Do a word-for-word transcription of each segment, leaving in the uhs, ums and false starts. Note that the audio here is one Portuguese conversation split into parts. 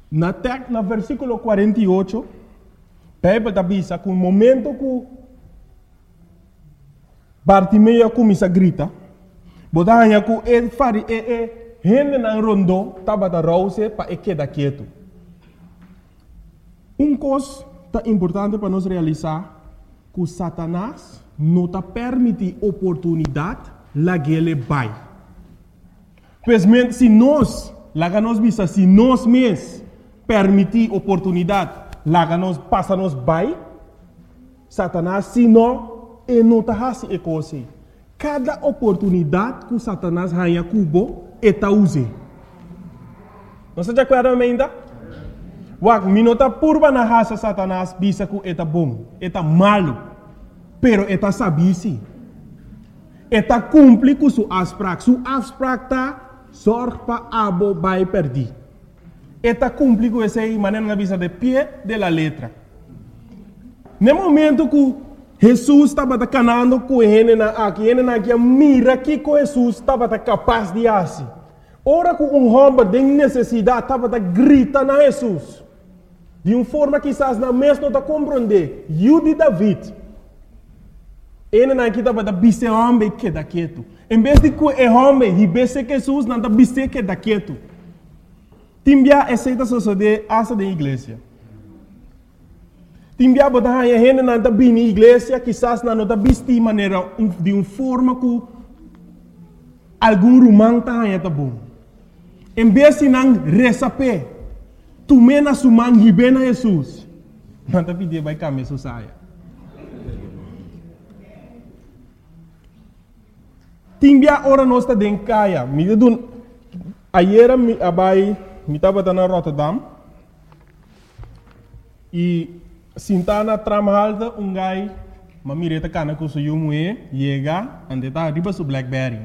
Na tek, na versículo quarenta e oito, Bíblia está dizendo que no momento que Bartimeu começa a gritar, botar que ele fari e e gente na rondo estava da rouse para ele quedar quieto. Um coisa tá importante para nós realizar que Satanás não está permitindo oportunidade lá que ele vai. Pois se nós, lá que nós visa, se nós mesmos permitir oportunidade, lá que nós passa nós vai, Satanás, se não, ele não está fazendo a coisa. Cada oportunidade que Satanás ganha cubo, ele está usando. Não se acorda ainda? Wak, minota purba na raça Satanás, bisa que ele está bom, ele está malo, pero ele está sabisi. Ele está cumpre com sua afspraak. Sua afspraak está zorg para abo vai perder. Ele está cumpre com essa maneira bisa de pé de la letra. No momento que Jesus estava canando com ele na aqui, ele na aqui mira que com Jesus estava capaz de fazer. Ora que um homem tem necessidade estava gritando a Jesus. De uma forma que quizás na mesma não está compreender. Eu de David. Ele não estava da bise homem que da quieto. Em vez de que o homem ribesse Jesus, não está bise que da quieto. Timbia aceita suceder essa da igreja. Timbia botar a gente não está bem na igreja, quizás não está bise de maneira de uma forma que algum romano está bom. Em vez de não receber tu mena sumang hibena Jesus. Manta pidi vai kami susaya. Timbia ora nosta den kaya. Mi dun ayer mi abai mi tava na Rotterdam. E sintana tramhalda um gai mamireta kana ku su yumue yega ande ta riba su Blackberry.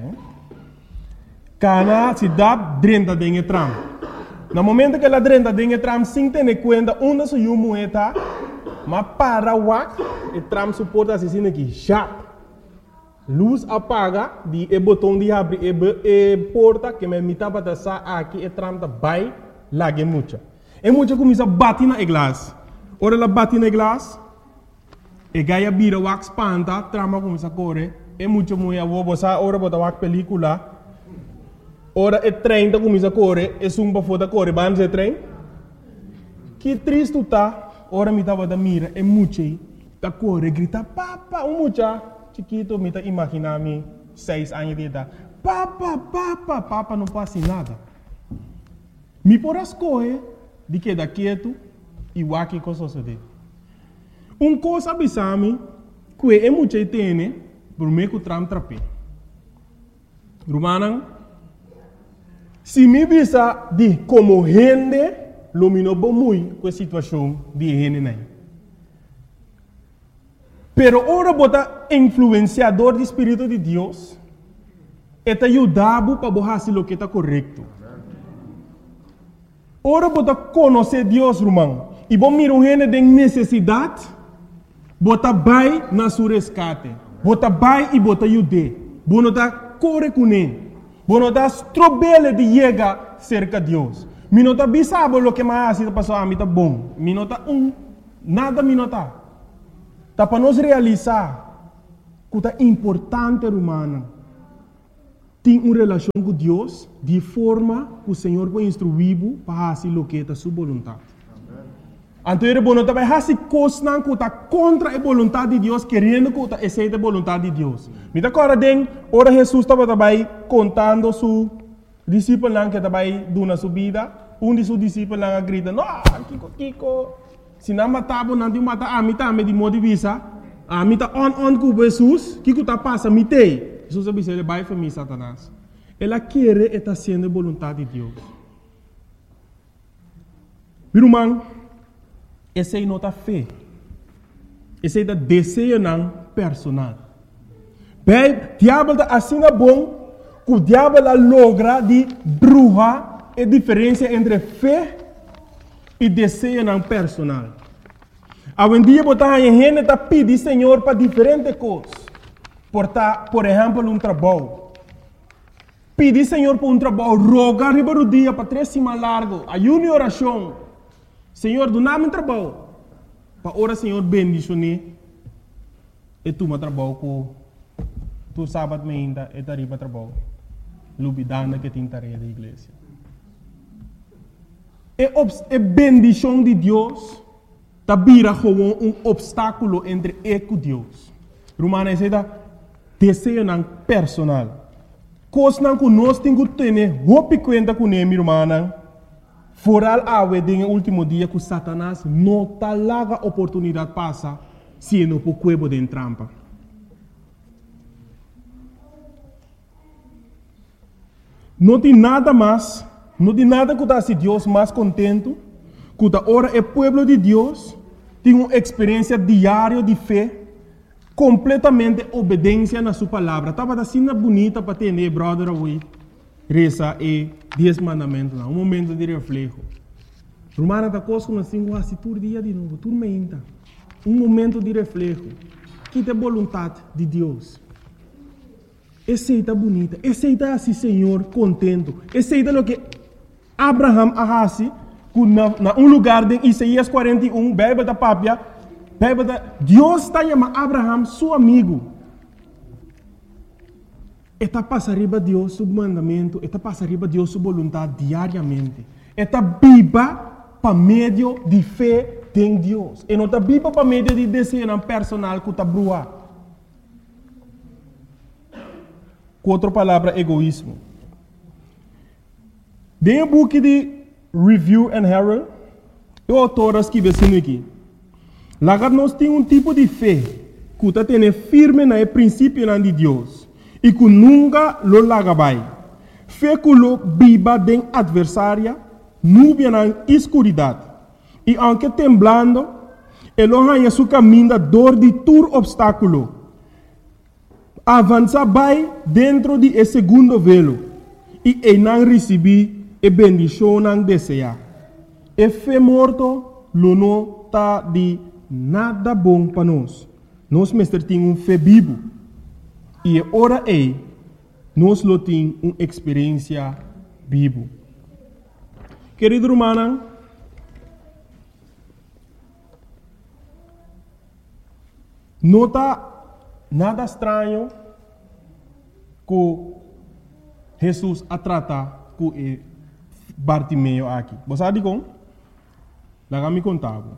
Kana si dab drenta den tram. No momento que ela drenta tem tram sem ter conta onde se o moeda, mas para o wak, o tram suporta assim aqui, já. Luz apaga, de e botão de abrir e porta que me mitava da sa aqui, o tram da vai lá que muita. E muita começa a bater na glass. Ora ela bate na glass, e gaia bira wak spanta, trama começa a correr, e muita mulher vou botar ora botar wak película. Ora é trem da começa a correr, é sumba foda correr, vamos é trem. Que triste tu tá, ora me tava da mira, é muito da correr, grita, papa, um mucha, chiquito, me tá imaginando seis anos de idade, papa, papa, papa, não passa nada. Me por as correr, de que da quieto, e o aqui com suceder. Um coisa abissame, que é muito tem, por meio que o tram trape. Romanan, se me visa de como rende, lumino bom muito com a situação de rende nem. Pero ora bota influenciador do Espírito de Deus, eta ajudado para borrar o que está correto. Ora bota conhecer Deus, irmão, e bom mira um rende de necessidade, bota vai na sua resgate, bota vai e bota ajude, bota tá corre com ele. Bueno, das trobele de llegar cerca de Deus. Minota bisabo lo que mais está passando a mim tá bom. Minota um, nada minota. Tá para nós realizar que tá importante humana. Tem uma relação com Deus de forma que o Senhor vai instruir para fazer o que é sua vontade. Então, ele não vai fazer coisas que está contra a vontade de Deus, querendo que está aceita a vontade de Deus. Me dá agora, ora Jesus estava também contando su discípulo que estava dando sua vida. Um de seus discípulos grita, não, Kiko, Kiko, se não matava, não tem matar, a mim também de modo de visa, a mim está on, on com Jesus, Kiko está passando, me tem. Jesus disse, ele vai para mim, Satanás. Ela quer estar sendo a vontade de Deus. Meu irmão, essa é nota fé. Essa é o desejo não personal. Bem, o diabo está assim bom que o diabo logra de bruxa a diferença entre fé e desejo não personal. Hoje em dia, a gente está pedindo Senhor para diferentes coisas. Por, por exemplo, um trabalho. Pedir Senhor por um trabalho, rogar riba do dia para três semanas largo, ayuno e oração. Senhor, do nada trabalho. Para ora, Senhor, bendicione. E tu me trabalho com tu sábado me ainda e daria para trabalho. Lubidana que tem tarefa da igreja. E a bendição de Deus tá vira como um obstáculo entre eu e Deus. Romana diz desejo não personal. Coisa que nós temos que ter roupa conta com ele, irmã. Foral ave no último dia que Satanás não tá larga oportunidade passa se não por cuebo de trampa. Não tem nada mais, não tem nada que está Deus mais contento, que ora o povo de Deus tem uma experiência diária de fé, completamente obediência na sua palavra. Estava assim bonita para ter, brother, hoje, reza e dez mandamentos, um momento de reflexo. Romana está conosco assim, quase todo dia de novo, tudo menta. Um momento de reflexo, que tem vontade de Deus. Aceita bonita, aceita assim, Senhor, contento. Aceita o que Abraham arrasi, na um lugar de Isaías quarenta e um, Bíblia da Pápia, Bíblia da Deus está chamando Abraham seu amigo. Está passando riba Deus seu mandamento, está passando riba Deus sua vontade diariamente. Está viva para meio de fé em Deus. E não está viva para meio de desejo personal que está brua. Com outra palavra, egoísmo. Dentro do book de Review and Herald, o autor escreve assim aqui. Lá nós temos um tipo de fé que está tendo firme no princípio de Deus e que nunca lo larga vai. Fé que lo viva de adversária, nuvem na escuridade. E aunque temblando, ele ganha seu caminho dor de todo obstáculo. Avança vai dentro de esse segundo velo e ele não recebe a bendição não deseja. E fé morto, lo não está de nada bom para nós. Nós mestre tem um fé vivo e ora é nós lo tem uma experiência vivo. Querido irmão, não está nada estranho que Jesus a tratar com Bartimeu aqui. Você sabe como? Lá me contava.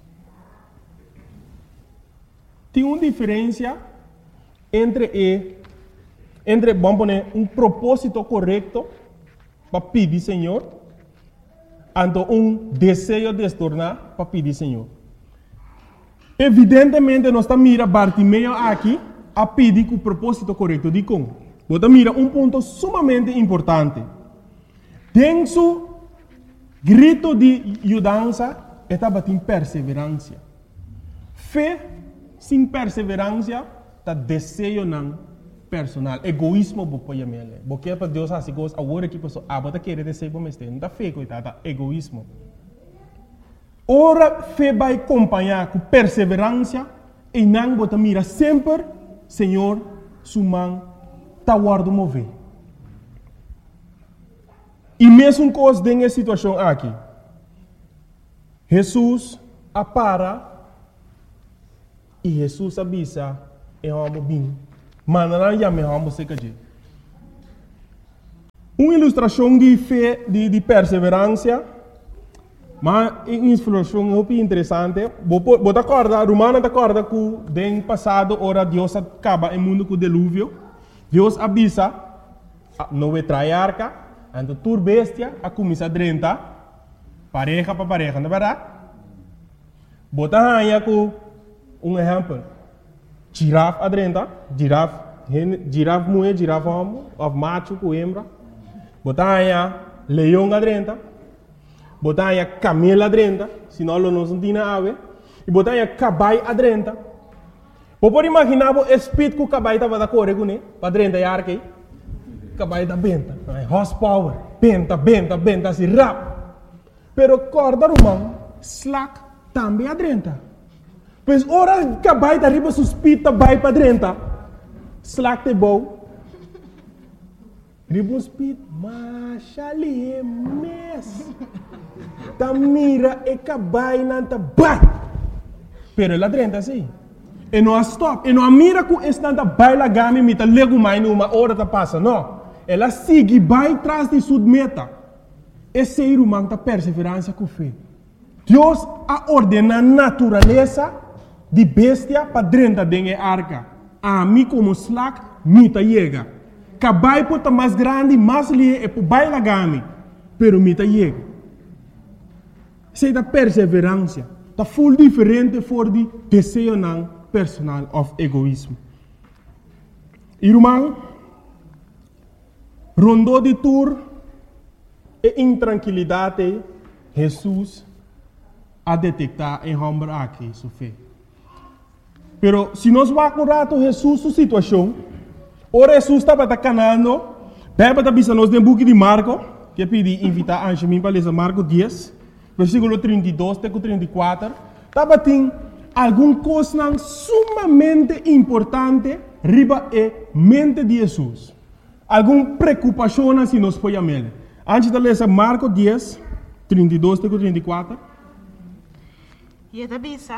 Tem uma diferença entre e, entre vamos poner um propósito correto para pedir Senhor, e um desejo de se tornar para pedir Senhor. Evidentemente, nós estamos mirando Bartimeu aqui a pedir com o propósito correto. De como? Você mira um ponto sumamente importante. Tem seu grito de ajudança, estava em perseverança. Fé sem perseverança, está desejo não personal. Egoísmo, você pode chamar. Porque é para Deus assim, agora que a pessoa abata querer desejo, mas não está fé, coitada, egoísmo. Ora, fé vai acompanhar com perseverança e não você mira sempre, Senhor, sua mão está guardando mover. E mesmo coisa nessa situação aqui, Jesus apara e Jesus avisa e vamos bem. Mas não já me vamos se cair. Uma ilustração de fé, de, de perseverança. Mas uma ilustração muito interessante. Você acorda, Romana acorda que no passado, ora Deus acaba o mundo com o dilúvio. Deus avisa, não vai trair a arca, então tur bestia, a começar a drentar, pareja para pareja, não é verdade? Você aí com um exemplo. Girafa a drentar, girafa, girafa mulher, girafa homem, of macho com hembra. Você aí leão a drentar. Botar aí camelo adrenta, senão não se tem ave. E botar aí caballo adrenta. Você pode imaginar o espírito que o caballo estava a correr com ele, para adrenta e arque. Caballo está benta, horsepower, benta, benta, benta, assim, rápido. Pero corda romano, slack, também adrenta. Pois ora o caballo está arriba, o espírito vai para adrenta. Slack te bom. Riba o espírito, mas ali é mes. ta mira e cabai nanta bai. Pero ela drenta assim. E não stop. E não mira com esse nanta bai la gami mita lego mai numa hora ta passa. Não. Ela sigue bai tras de sua meta. Esse ser humano ta perseverança com fé. Deus a ordena a natureza de bestia para drenta dengue arca. A mim como slack, mita chega. Cabai pota mais grande, mais lie e por bai la gami. Pero mita chega. Sei da perseverança. Tá full diferente for de desejo não personal of egoísmo. Irmão, rondou de tour e intranquilidade, Jesus a detectar em homem aqui, sua fé. Pero se nós vamos um rato Jesus sua situação, o Jesus estava canando, beba da bisa nós no book de Marco, que pedi invitar a mim para ler Marco dez, versículo trinta e dois até trinta e quatro, estava tem algum coisa sumamente importante riba e mente de Jesus. Alguma preocupação se nós podemos ler. Antes de ler Marco dez, trinta e dois até trinta e quatro. E a bisa.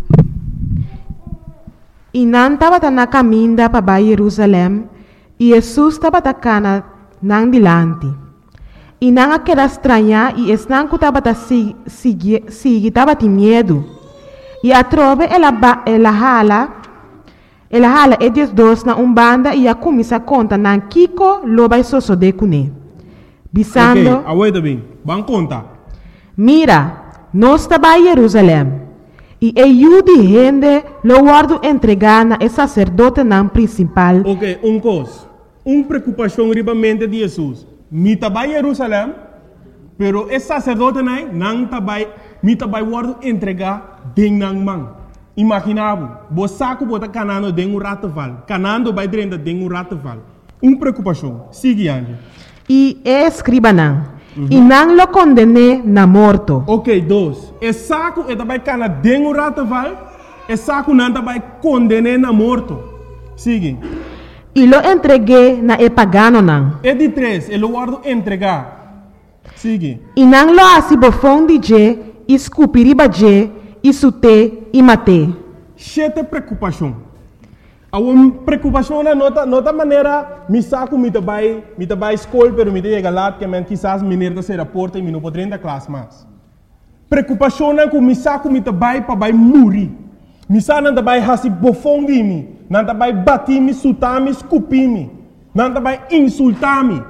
E não estava na caminho para Jerusalém, e Jesus estava na não dilante. E não aquela estranha, e esse não estava seguir, estava de medo. E a trove ela ela hala, ela hala e diz dois na umbanda e a começa a conta na Kiko loba e soso de cune. Bisando. Ok, aguenta bem, vamos contar. Mira, nós estava em Jerusalém. E eu de gente lo guardo entregar na sacerdote não principal. Ok, um coisa, uma preocupação riba mente de Jesus. Mi estava em Jerusalém, pero esse sacerdote não não estava, mi estava guardo entregar den nang man. Imaginava, você saco bota canando den um rato val, canando vai drenda den um rato val. Uma preocupação. Sigue ande. E escriba não. Uhum. E não lo condene na morto. Ok, dois. E saco e também cana den um rato val, e saco não também condene na morto. Sigue. E lo entreguei na e pagano não. E de três, ele guardo entregar. Sigue. E não lo assim bofão de je, escupiriba je, e sute e mate. Chete preocupação. A uma preocupação na nota, nota maneira, me saco me trabalho, me trabalho escola, pero me chega lá que men quizás me nerda ser a porta e me não poderia da classe mais. Preocupação na que me saco me trabalho para vai morrer. Me saco não trabalho hasi bofão de mim, não trabalho bater me, sutar me, escupir me, não trabalho insultar me.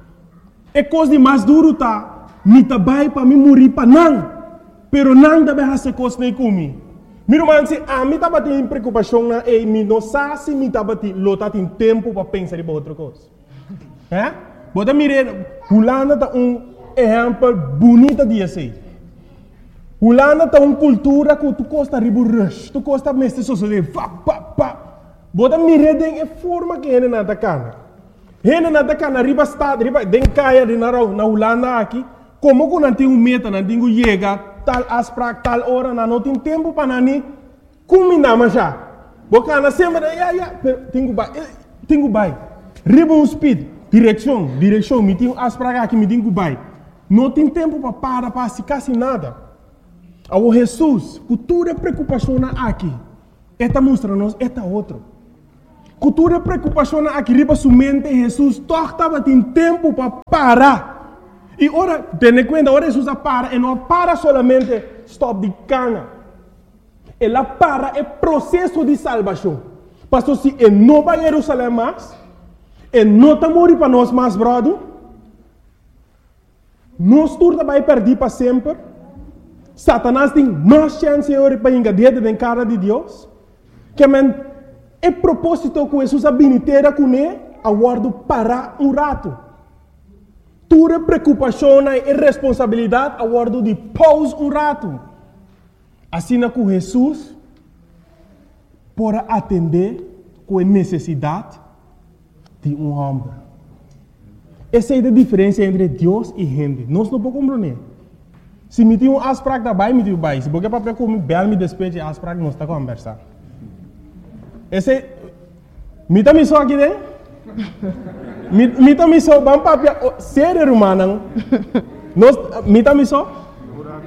É coisa de mais duro tá, me trabalho para me morrer para não, pero não trabalho hasi coisa nem comigo. Miro man se a mim estava tendo preocupação na e me não sabe se me estava tendo lota tem tempo para pensar em outra coisa. É? Bota mire, Holanda tá um exemplo bonito de assim. Holanda tá uma cultura que tu costa ribu rush, tu costa mestre sociedade, pa pa pa. Bota mire den é forma que ele nada cana. Ele nada cana riba estado, riba den caia de na na Holanda aqui, como que não tem um meta, não tem um chega tal asprak tal hora na não tem tempo para nani combinar mas já boca na semana ya ya tenho vai tenho vai riba um speed direção direção me tenho asprak aqui me tenho vai não tem tempo para parar para se quase nada ao Jesus cultura preocupação aqui esta mostra nos esta outro cultura preocupação aqui riba sua mente Jesus torta tem tempo para parar. E ora, tenha conta, ora Jesus para, e não para solamente stop de cana. Ela para é processo de salvação. Pastor, se ele não vai a Jerusalém mais, ele não está morrendo para nós mais, brother, nós turma vai perder para sempre. Satanás tem mais chance para engadir dentro da cara de Deus. Que man, é propósito que Jesus abiniteira com ele, aguardo parar um rato. Tua preocupação e responsabilidade a guardo de pause um rato. Assim que Jesus pode atender com a necessidade de um homem. Essa é a diferença entre Deus e gente. Nós não podemos compreender. Se me tem um asprak da bai, me tem um bai. Se porque para comer bel me despeje asprak, nós está conversando. Esse me tá me só aqui dentro? Me tá me só, vamos papia, ser humano. Nós me tá me só?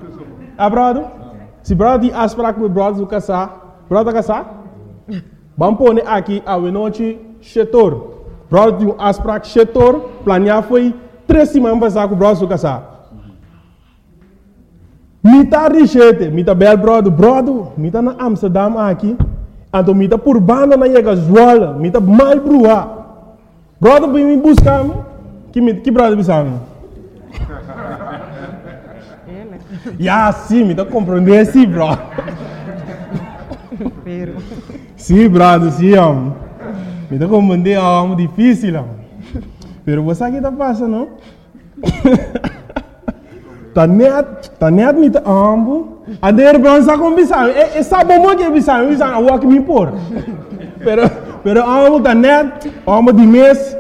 Ah, brother? Se brother tem afspraak met brother do casar, brother casar? Vamos pôr aqui a noite setor. Brother tem afspraak setor, planear foi três semanas passar com o brother do casar. Mita richete, mita bel brother, brother, mita na Amsterdam aqui, então mita por banda na chega Zwolle, mita mal brua. Brother vem me buscar, que que brother bisame? Ya, sim, me dá compreender, sim, bro. Sim, brother, sim, homem. Me dá compreender, é algo difícil, homem. Pero você aqui tá passando, não? Tá net, tá net, me tá ambo. A der bronza com bisão. É sabe como que é bisão? Bisão, eu que me impor. Pero, pero ambo tá net, ambo de mês.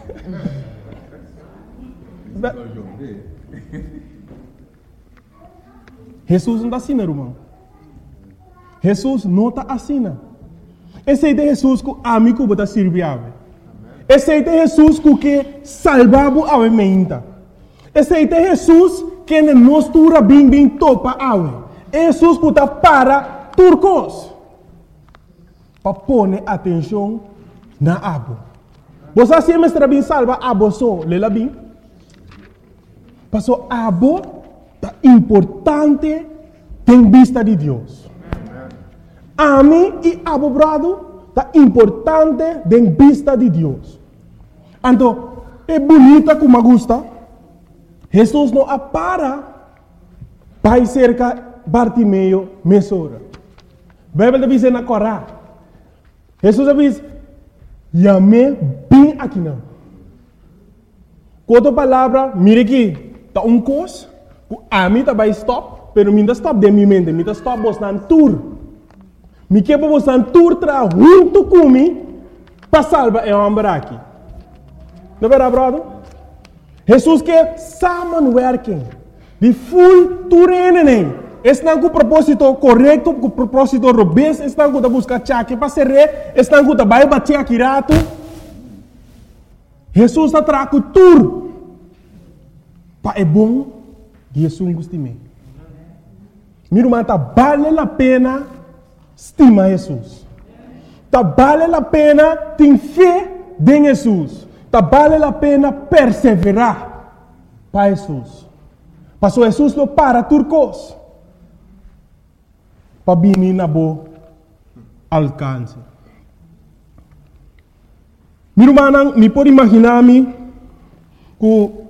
Jesus não está assim, irmão. Jesus não está assim. Esse é Jesus que a mim que está servindo. Esse é Jesus que salvava a mente. Esse é Jesus que nos tura bem bem topa a Jesus que está para turcos. Para pôr atenção na abo. Você sempre está bem salva abo só, lela bem. Passou abo tá importante em vista de Deus. A mim e abo brado tá importante em vista de Deus. Então, é bonita como gusta. Jesus não apara para cerca Bartimeu mesora. A Bíblia diz na Corá. Jesus diz, "Yame bem aqui não." Quanto palavra, mire aqui, tá um cos. A mim tá vai stop, pero minha stop de minha mente, minha stop bostan tour. Me que bostan tour tra junto comigo para salvar é homem aqui. Não é verdade, brother? Jesus que samenwerking, de full tourenen, estão com o propósito correto, com o propósito robusto, estão com a buscar chaque para ser rei, estão com a vai bater aqui rato. Jesus está trago tour. Pa é bom. Jesus gostime. Meu irmão, tá vale a pena estimar Jesus. Tá vale a pena ter fé em Jesus. Tá vale a pena perseverar para Jesus. Passou Jesus não para turcos. Para vir na boa alcance. Meu irmão, me pode imaginar-me que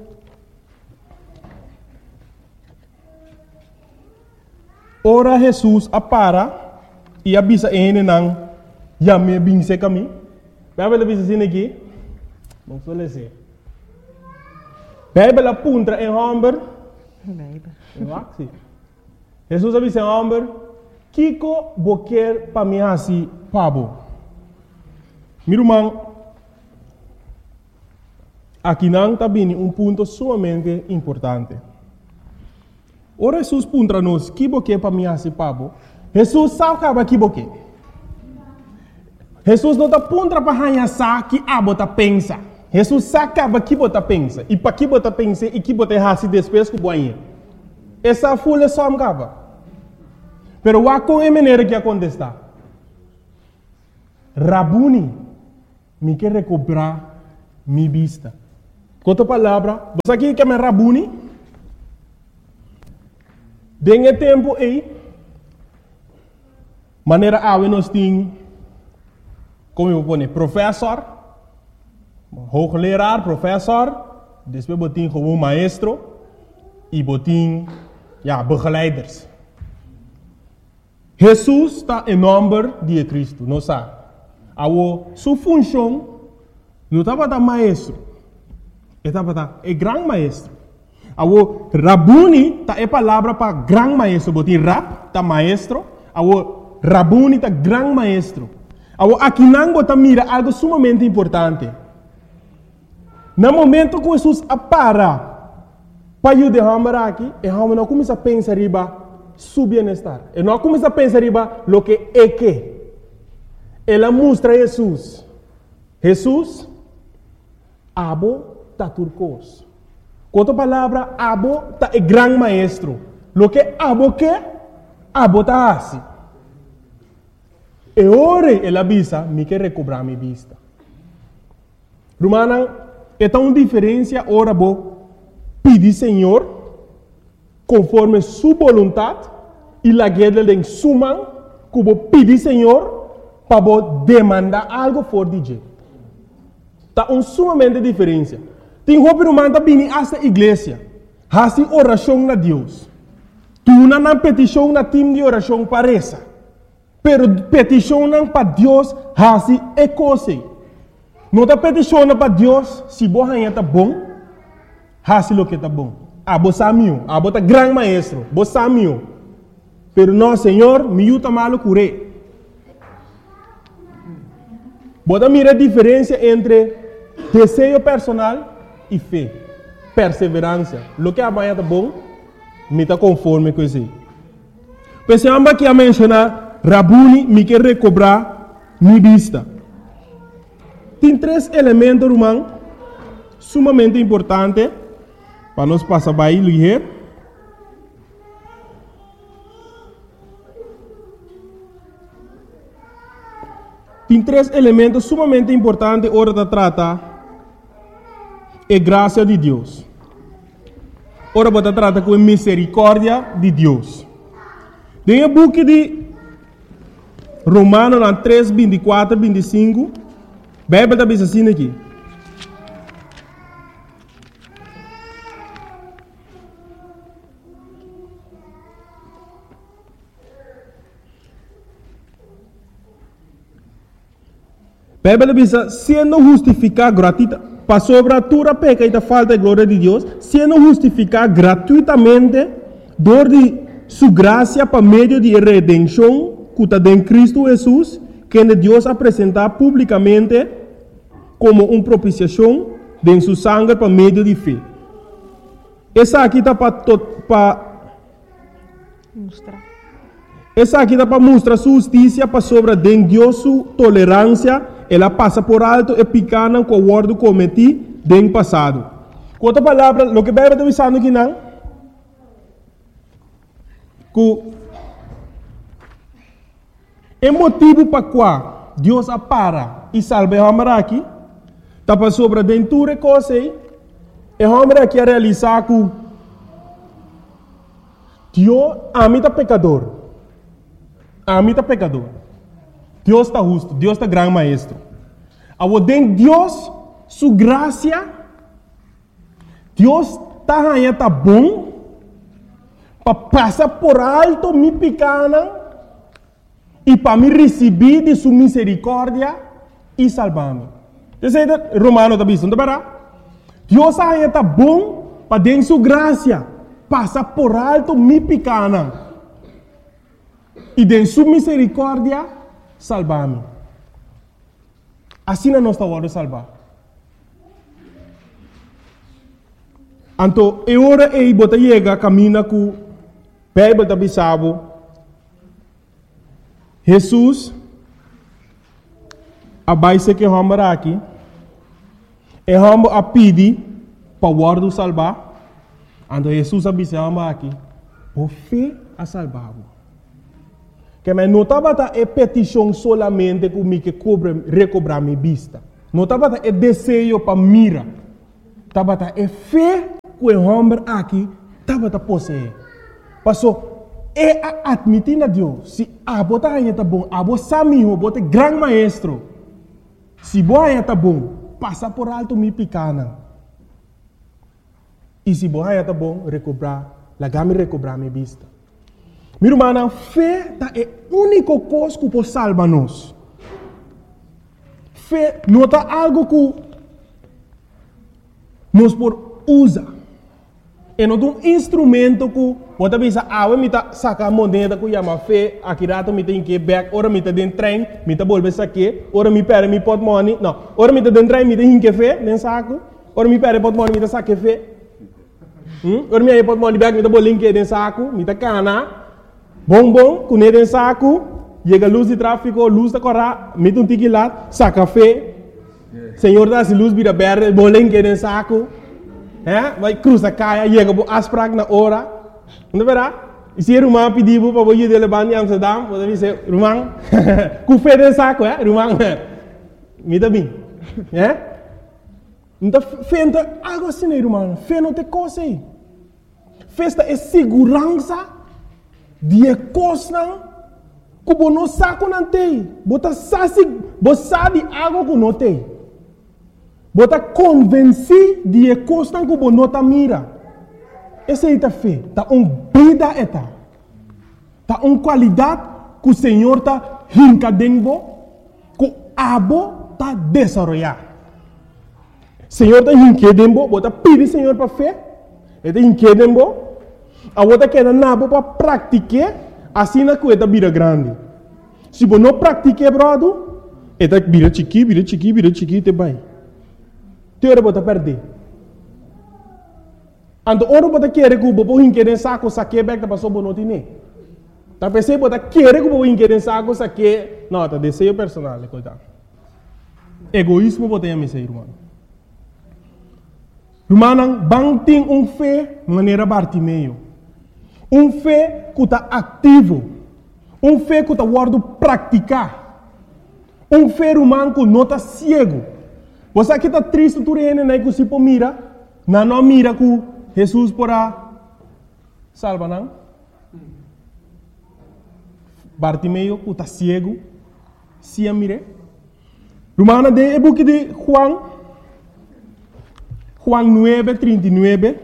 ora Jesus apara e avisa ele não já me binse kami. Bíblia diz assim aqui. Vamos ler assim. Bíblia apunta em Humber. Bíblia. Jesus avisa em Humber. Kiko boquer para mim assim pabo. Meu irmão, aqui não está bem um ponto sumamente importante. Ora Jesus puntra nos que boque para mim assim pabo. Jesus sabe que boque. Jesus não está puntra para hanha sa que abo tá pensa. Jesus sabe que bota pensa e para que bota pensa e que bota hasi depois que boinha. Essa folha só me cava. Pero wa com a maneira que acontece. Rabuni me quer recobrar minha vista. Com outra palavra, você aqui que é Rabuni? Dengue tempo aí, maneira a nós temos, como eu vou dizer, professor, hoogleraar, professor, depois botin gewoon maestro e botin, ja, begeleiders. Jesus está em nome de Cristo, não sabe? A sua função não estava da maestro, estava da é grande maestro. Awo Rabuni ta é palavra para gran maestro, botin rap ta maestro, awo Rabuni ta gran maestro. Awo aqui não bota mira algo sumamente importante. No momento que Jesus apara para eu derramar aqui, e eu não começa a pensar riba su bem-estar. Eu não começa a pensar riba lo que é que. Ela mostra Jesus. Jesus abo ta turcos. Com outra palavra, abo tá é grande maestro. Lo que abo que, abo ta assim. E ora ela avisa, me quer recobrar minha vista. Romana, é tão diferença ora bo pedir Senhor, conforme sua vontade, e la guerra de suma, que bo pedir Senhor, para bo demandar algo for de jeito. Tá um sumamente diferença. Tem roupa romana bini essa igreja, hasi oração na Deus. Tu não na petição na time de oração parece. Pero petição para Deus hasi é coisa. Não está peticionando para Deus se você está bom, hasi lo que está bom. Ah, você sabe, ah, você é grande maestro, você sabe. Pero não, Senhor, me ajuda malo curé. Você mira a diferença entre desejo personal e fé, perseverança. Lo que amanhã está bom, me está conforme com isso. Pensamos que a mencionar, Rabuni me quer recobrar minha vista. Tem três elementos, irmão, sumamente importantes para nós passar para ele. Tem três elementos sumamente importantes hora de tratar a graça de Deus. Ora, você trata com a misericórdia de Deus. Tem o book de Romanos três, vinte e quatro, vinte e cinco. A Bíblia está dizendo assim aqui. A Bíblia diz, sendo justificado gratuitamente, para sobre a tua peca e da falta de glória de Deus, sendo justificado gratuitamente, dor de sua graça para meio de redenção, que está em Cristo Jesus, que Deus apresentar publicamente como uma propiciação de sua sangue para meio de fé. Essa aqui está para mostrar. Essa aqui está para mostrar sua justiça para sobre de Deus sua tolerância. Ela passa por alto e picana com o guardo cometi no passado. Com outra palavra, o que a Bíblia está dizendo aqui não? Que o motivo para qual Deus apara e salva o homem aqui, está para sobre a dentura coisa e o homem aqui a realizar que Deus ama o pecador. Ama o pecador. Deus está justo, Deus está grande maestro. Ao den Deus, sua graça, Deus está aí, está bom, para passar por alto me picana e para me receber de sua misericórdia e salvar-me. Você é Romano está dizendo, não Deus aí está bom para den sua graça, passar por alto me picana e de sua misericórdia salvar-me. Assim não está hora de salvar. Então, é hora de botar chega caminha com a Bíblia da Bissabo. Jesus, a base que vamos aqui, é vamos a pedir para o guarda salvar. Então, Jesus a Bissabo aqui, por fé a salvar. Que mas não estava a petição solamente que me que recobrar minha vista. Não estava a desejo para mira. Estava a fé que o homem aqui estava a possuir. Passou é a admitir a Deus. Se a bota aí está bom, a bota sabe o bota grande maestro. Se boa aí está bom, passa por alto me picana. E se boa aí está bom, recobrar, lá me recobrar minha vista. Minha irmã, fé é a única coisa que pode salvar-nos. Fé não é algo que nós podemos usar. É um instrumento que pode pensar, ah, eu vou sacar a moneda que chama fé, aqui rato eu tenho que ir back, ora eu estou dentro do trem, eu estou voltando aqui, ora eu pego meu portmoney, não, ora eu estou dentro do trem, eu tenho que ir fé, dentro do saco, ora eu pego o portmoney, eu estou saco fé, ora eu pego o portmoney back, eu estou voltando dentro do saco, eu estou cana. Bom, bom, com ele em saco, chega a luz de tráfego, luz da corra, mete um tique lá, saca fé. Senhor dá se luz vira verde, bolengue em saco. É? Vai cruza caia, chega a asprag na hora. Não verá? E se Rumã pediu para você de levar em Amsterdam, você diz, Rumã, com fé de saco, é? Rumã, me dá bem. É? Então, fé não tem algo assim, Rumã. Fé não tem coisa aí. Festa é segurança de coisa que você não sabe não tem. Você sabe algo que não tem. Você convence de coisa que você não mira. Essa é a fé. Tá uma vida eta. Tá uma qualidade que o Senhor tá hincadendo, que o abo tá desenvolvendo. O Senhor tá hincadendo, você pede o Senhor para fé. Ele tá hincadendo, a você quer nabo para praticar, assim na coisa vira grande. Se você não pratica, brother, ele vira chiqui, vira chiqui, vira chiqui, te vai. Teora você perder. Ando oro bota querer que o bobo inquérem saco saque back da passou bonoti ne. Tá pensei bota querer que o bobo inquérem saco saque, não, tá desejo personal, coitado. Egoísmo bota a mesa, irmão. Irmão, bang tem um fé maneira Bartimeu. Um fé que tá ativo. Um fé que tá guardo praticar. Um fé irmão que não tá cego. Você aqui tá triste tu rene né que se po mira, na não mira que Jesus porá salva não? Bartimeu que está cego, se a mire. Romana de book de Juan, Juan nueve, trinta y nueve.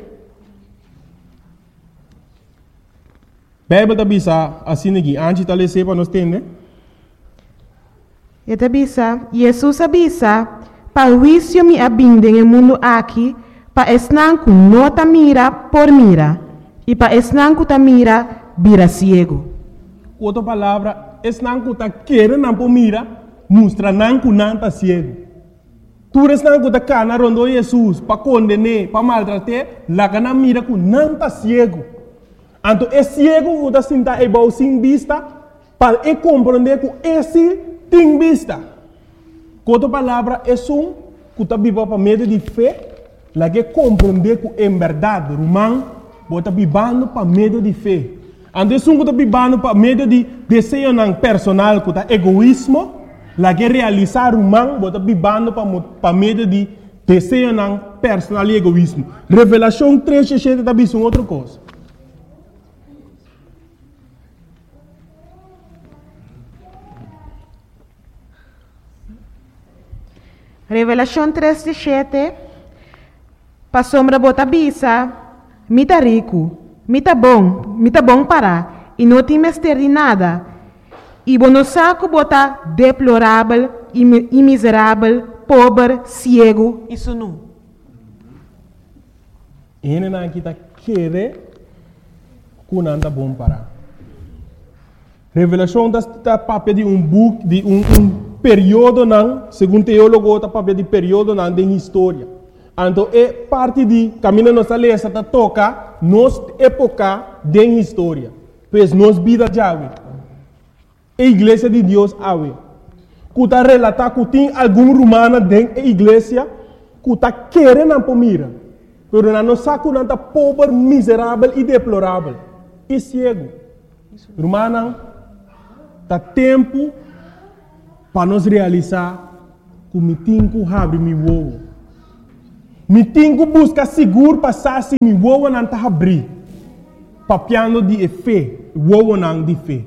Bíblia da bisa assim aqui, antes de ler para nós entender. E da bisa, Jesus avisa, para o juízo me abinde no mundo aqui, para esnanku não ta mira por mira, e para esnanku ta mira, vira ciego. Outra palavra, esnanku ta querer não por mira, mostra nanku não ta ciego. Tu esnanku ta cana rondo Jesus, para condenar, para maltratar, lá que não mira que não ta ciego. Então, é ciego que está sentado e sem vista, para compreender que esse tem vista. Outra palavra, é um que está vivo para medo de fé, lá que compreender que em verdade, irmão, você está vivendo para medo de fé. Então, é um que está vivendo para medo de desejo personal, que está egoísmo, lá que realizar, irmão, você está vivendo para medo de desejo personal e egoísmo. Revelação três, sete, está vendo outra coisa. Revelação três, sete. Pa sombra bota bisa, mita rico, mita bom, mita bom para, e não tem mestre de nada. E bono saco bota deplorável, e miserável, pobre, cego, isso não. Ele não está querendo que não anda bom para. Revelação está papel de um book, de um, um período não, segundo teólogo, está papel de período não de história. Então, é parte de caminho nossa lesa que toca nos época de história. Pois nos vida de água. A igreja de Deus água. Que está relatar que tem algum romano dentro da igreja que está querendo para mira. Mas não sabe que está pobre, miserável e deplorável. E cego. Romano, está tempo para nos realizar que me tenho que abrir meu ovo. Me tenho que buscar seguro passar se me voa não está abrir. Papiando de fé, voa não de fé.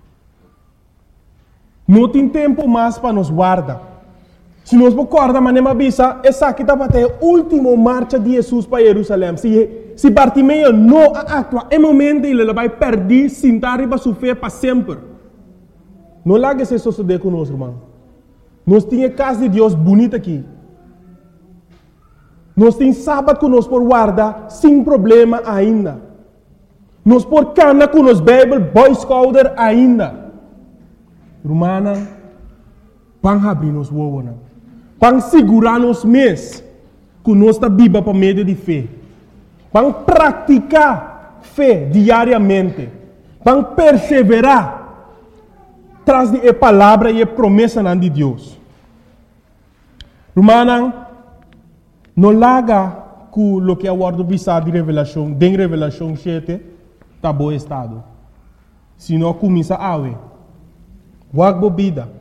Não tem tempo mais para nos guardar. Se nós recordamos, mas não avisa, essa aqui está para a última marcha de Jesus para Jerusalém. Se, se Bartimeu não atua, é momento ele vai perder, sentar para sua fé para sempre. Não largue se suceder conosco, irmão. Nós temos a casa de Deus bonita aqui. Nós temos sábado que nós por guardar sem problema ainda. Nós por cana com os Bible Boy Scouter ainda. Romana, vão abrir nos ovos. Vão segurar nos mês que nós está viva para meio de fé. Vão praticar fé diariamente. Vão perseverar traz de a palavra e a promessa de Deus. Romana, não larga com o que é o word de revelação, de revelação sete, tá bom estado. Se não começa a ver, wak bebida,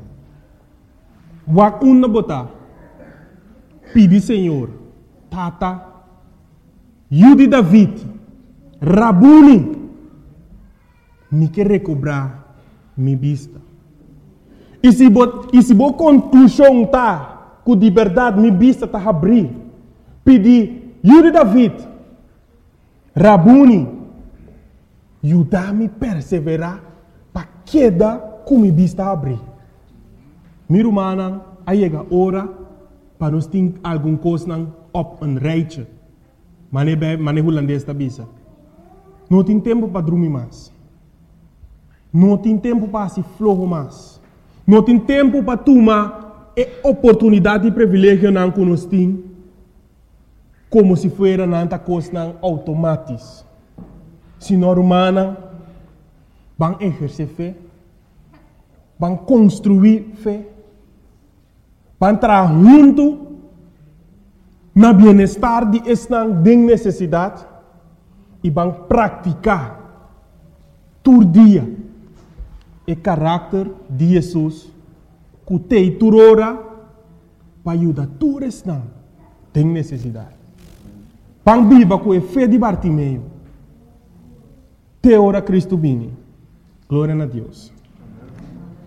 wak unha botar, pedi Senhor, tata, Yudi David, Rabuni, me quer recobrar minha vista. E se bo, e se bo conclusão tá, que de verdade minha vista tá abrir, pedi Yudi David, Rabuni, ajudar-me a perseverar para queda com minha vista abrir. Minha irmã, aí chega a hora para nós ter alguma coisa op een rijtje. Mane bij mane holandês da bisa. Não tem tempo para dormir mais. Não tem tempo para se flojo mais. Não tem tempo para tomar a oportunidade e privilégio não que nós temos, como se fosse nanta coisa automática. Se nós humanos vão exercer fé, vão construir fé, vão trabalhar junto na bem-estar de esta necessidade e vão praticar todo dia o caráter de Jesus que tem toda hora para ajudar todos esta tem necessidade. Vão viver com a fé de Bartimeu. Te ora Cristo vini. Glória a Deus.